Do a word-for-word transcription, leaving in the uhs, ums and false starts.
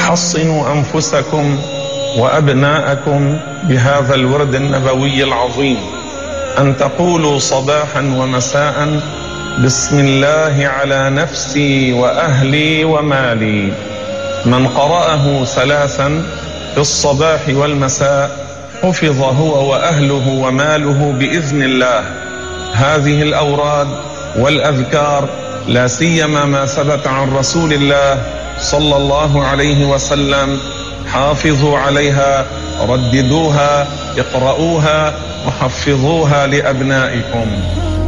حصنوا أنفسكم وأبناءكم بهذا الورد النبوي العظيم، أن تقولوا صباحا ومساء: بسم الله على نفسي وأهلي ومالي. من قرأه ثلاثا في الصباح والمساء حفظ هو وأهله وماله بإذن الله. هذه الأوراد والأذكار لا سيما ما ثبت عن رسول الله صلى الله عليه وسلم، حافظوا عليها، رددوها، اقرؤوها وحفظوها لأبنائكم.